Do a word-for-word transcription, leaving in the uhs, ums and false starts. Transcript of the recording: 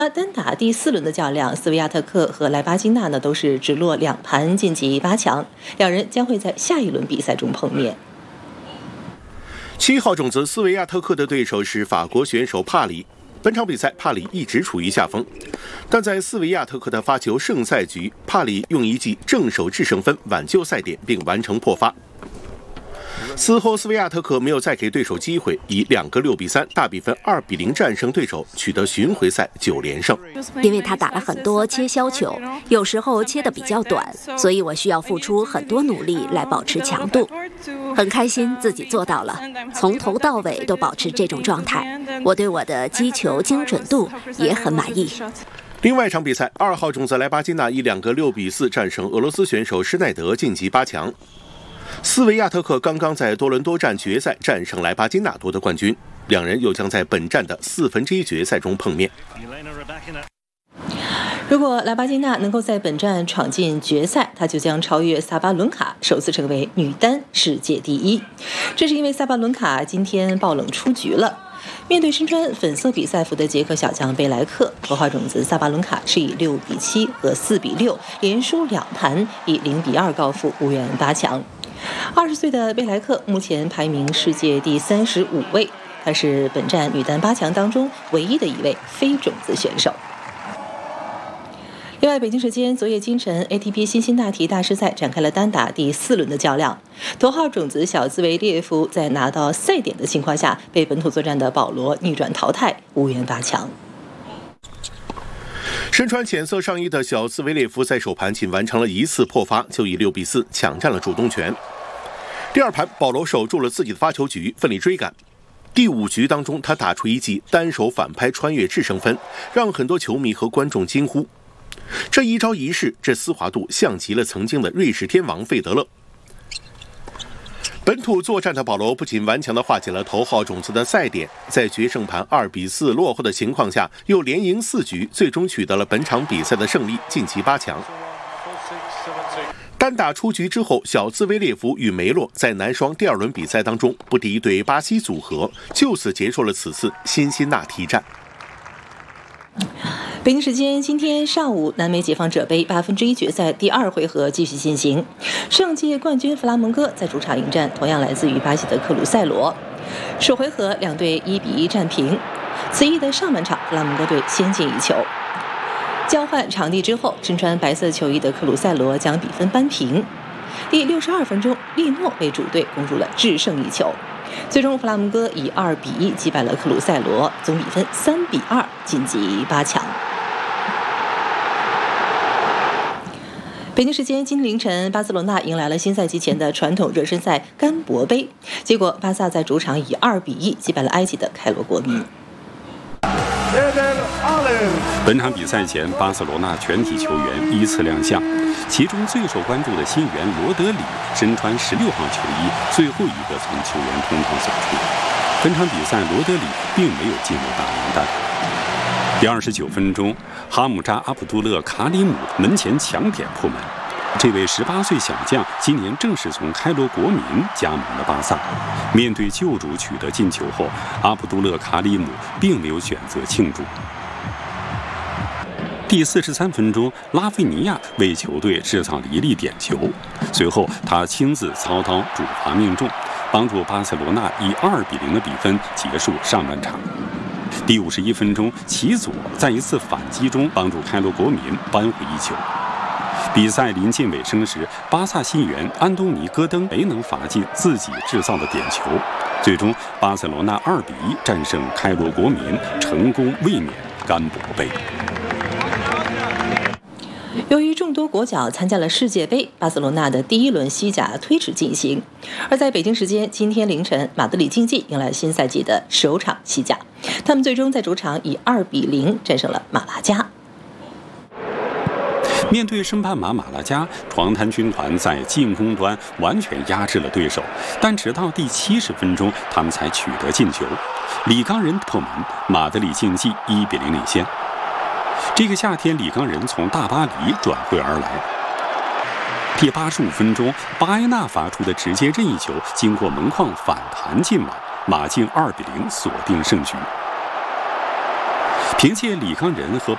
单打第四轮的较量，斯维亚特克和莱巴金娜呢都是直落两盘晋级八强，两人将会在下一轮比赛中碰面。 七号种子斯维亚特克的对手是法国选手帕里。本场比赛，帕里一直处于下风，但在斯维亚特克的发球胜赛局，帕里用一记正手制胜分挽救赛点，并完成破发。此后，斯维亚特克没有再给对手机会，以两个六比三大比分二比零战胜对手，取得巡回赛九连胜。 因为他打了很多切削球，有时候切得比较短，所以我需要付出很多努力来保持强度。很开心自己做到了，从头到尾都保持这种状态。我对我的击球精准度也很满意。 另外一场比赛，二号种子莱巴金娜以两个六比四战胜俄罗斯选手施耐德，晋级八强。斯维亚特克刚刚在多伦多站决赛战胜莱巴金娜夺得冠军，两人又将在本站的四分之一决赛中碰面。 如果莱巴金娜能够在本站闯进决赛，她就将超越萨巴伦卡，首次成为女单世界第一。这是因为萨巴伦卡今天爆冷出局了。面对身穿粉色比赛服的捷克小将贝莱克，头号种子萨巴伦卡是以六比七和四比六连输两盘，以零比二告负，无缘八强。二十岁的贝莱克目前排名世界第三十五位，她是本站女单八强当中唯一的一位非种子选手。另外，北京时间昨夜今晨 ，A T P 辛辛那提大师赛展开了单打第四轮的较量。头号种子小兹维列夫在拿到赛点的情况下，被本土作战的保罗逆转淘汰，无缘八强。 身穿浅色上衣的小兹维列夫在首盘仅完成了一次破发，就以六比四抢占了主动权。第二盘，保罗守住了自己的发球局，奋力追赶。第五局当中，他打出一记单手反拍穿越制胜分，让很多球迷和观众惊呼。这一招一式，这丝滑度像极了曾经的瑞士天王费德勒。本土作战的保罗不仅顽强地化解了头号种子的赛点，在决胜盘二比四落后的情况下，又连赢四局，最终取得了本场比赛的胜利，晋级八强。单打出局之后，小兹维列夫与梅洛在男双第二轮比赛当中不敌对巴西组合，就此结束了此次辛辛那提战。 北京时间今天上午，南美解放者杯八分之一决赛第二回合继续进行。上届冠军弗拉蒙戈在主场迎战同样来自于巴西的克鲁塞罗。首回合两队一比一战平。此役的上半场，弗拉蒙戈队先进一球。交换场地之后，身穿白色球衣的克鲁塞罗将比分扳平。第六十二分钟，利诺为主队攻入了制胜一球。最终，弗拉蒙戈以二比一击败了克鲁塞罗，总比分三比二晋级八强。北京时间今天凌晨，巴塞罗那迎来了新赛季前的传统热身赛甘博杯，结果巴萨在主场以二比一击败了埃及的开罗国民。 本场比赛前，巴塞罗那全体球员依次亮相，其中最受关注的新援罗德里身穿十六号球衣，最后一个从球员通道走出。本场比赛，罗德里并没有进入大名单。第二十九分钟，哈姆扎阿卜杜勒卡里姆门前抢点破门。这位十八岁小将今年正式从开罗国民加盟了巴萨。面对旧主取得进球后，阿卜杜勒卡里姆并没有选择庆祝。第四十三分钟，拉菲尼亚为球队制造了一粒点球，随后他亲自操刀主罚命中，帮助巴塞罗那以二比零的比分结束上半场。第五十一分钟，齐佐在一次反击中帮助开罗国民扳回一球。比赛临近尾声时，巴萨新援安东尼·戈登没能罚进自己制造的点球，最终巴塞罗那二比一战胜开罗国民，成功卫冕甘博杯。 由于众多国脚参加了世界杯，巴塞罗那的第一轮西甲推迟进行。而在北京时间今天凌晨，马德里竞技迎来新赛季的首场西甲，他们最终在主场以二比零战胜了马拉加。 面对升班马马拉加，床单军团在进攻端完全压制了对手，但直到第七十分钟，他们才取得进球。里冈人破门，马德里竞技一比零领先。这个夏天，里冈人从大巴黎转会而来。第八十五分钟，巴埃纳罚出的直接任意球，经过门框反弹进网，马竞二比零锁定胜局。凭借里冈人和